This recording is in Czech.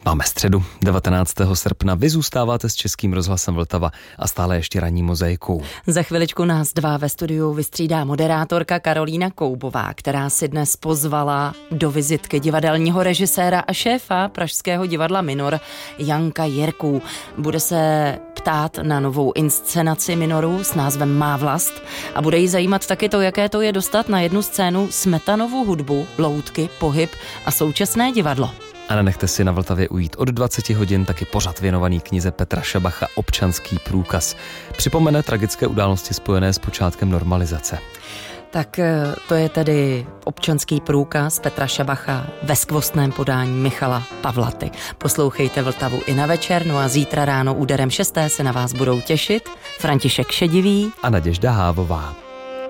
Máme středu 19. srpna. Vy zůstáváte s Českým rozhlasem Vltava a stále ještě ranní mozaikou. Za chviličku nás dva ve studiu vystřídá moderátorka Karolína Koubová, která si dnes pozvala do vizitky divadelního režiséra a šéfa pražského divadla Minor Janka Jirku. Bude se ptát na novou inscenaci Minoru s názvem Má vlast a bude jí zajímat taky to, jaké to je dostat na jednu scénu Smetanovu hudbu, loutky, pohyb a současné divadlo. A nenechte si na Vltavě ujít od 20 hodin taky pořad věnovaný knize Petra Šabacha Občanský průkaz. Připomene tragické události spojené s počátkem normalizace. Tak to je tedy Občanský průkaz Petra Šabacha ve skvostném podání Michala Pavlaty. Poslouchejte Vltavu i na večer, no a zítra ráno úderem 6. se na vás budou těšit František Šedivý a Naděžda Hávová.